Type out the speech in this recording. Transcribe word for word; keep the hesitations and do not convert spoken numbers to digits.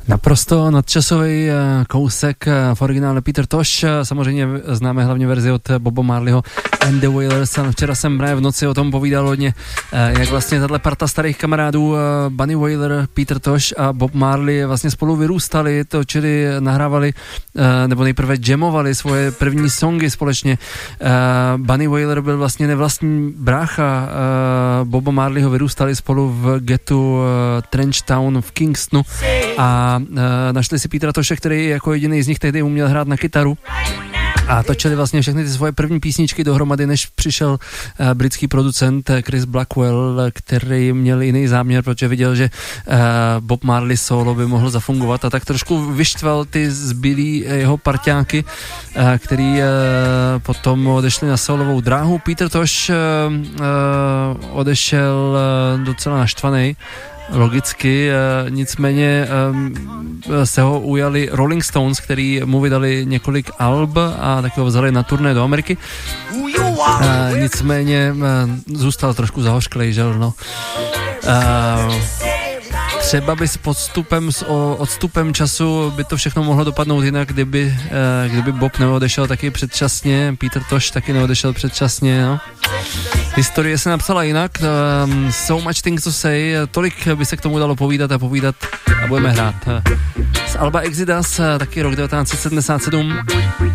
Naprosto nadčasový kousek v originále Peter Tosh. Samozřejmě známe hlavně verzi od Boba Marleyho and the Wailers. Včera jsem právě v noci o tom povídal hodně, jak vlastně tato parta starých kamarádů Bunny Wailer, Peter Tosh a Bob Marley vlastně spolu vyrůstali, točili, nahrávali nebo nejprve jamovali svoje první songy společně. Bunny Wailer byl vlastně nevlastní brácha Boba Marleyho, vyrůstali spolu v getu Trench Town v Kingstonu a našli si Petera Toshe, který jako jediný z nich tehdy uměl hrát na kytaru a točili vlastně všechny ty svoje první písničky dohromady, než přišel uh, britský producent Chris Blackwell, který měl jiný záměr, protože viděl, že uh, Bob Marley solo by mohl zafungovat a tak trošku vyštval ty zbylý jeho parťáky, uh, který uh, potom odešli na solovou dráhu. Peter Tosh uh, uh, odešel uh, docela naštvaný, logicky, e, nicméně e, se ho ujali Rolling Stones, který mu vydali několik alb a taky ho vzali na turné do Ameriky. E, nicméně e, zůstal trošku zahořklej, že no. E, třeba by s podstupem, s o, odstupem času by to všechno mohlo dopadnout jinak, kdyby, e, kdyby Bob neodešel taky předčasně, Peter Tosh taky neodešel předčasně, no. Historie se napsala jinak, um, so much things to say, tolik by se k tomu dalo povídat a povídat a budeme hrát. Z alba Exodus, taky rok devatenáct set sedmdesát sedm.